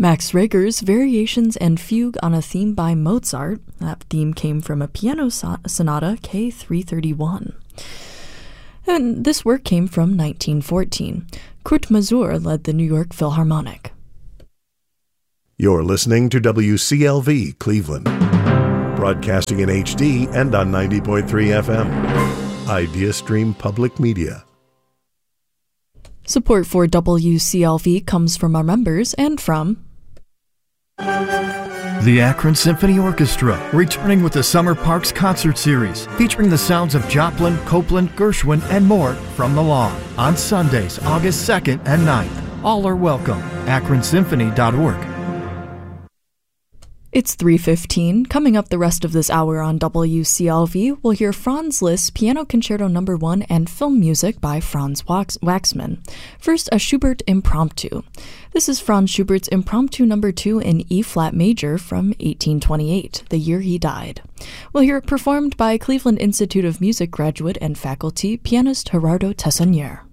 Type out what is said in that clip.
Max Reger's Variations and Fugue on a Theme by Mozart. That theme came from a piano sonata K331. And this work came from 1914. Kurt Masur led the New York Philharmonic. You're listening to WCLV Cleveland, broadcasting in HD and on 90.3 FM. IdeaStream Public Media. Support for WCLV comes from our members and from the Akron Symphony Orchestra, returning with the Summer Parks Concert Series, featuring the sounds of Joplin, Copeland, Gershwin, and more from the lawn on Sundays, August 2nd and 9th. All are welcome. akronsymphony.org. It's 3:15. Coming up the rest of this hour on WCLV, we'll hear Franz Liszt's Piano Concerto No. 1 and film music by Franz Waxman. First, a Schubert Impromptu. This is Franz Schubert's Impromptu No. 2 in E-flat major from 1828, the year he died. We'll hear it performed by Cleveland Institute of Music graduate and faculty pianist Gerardo Tessanier.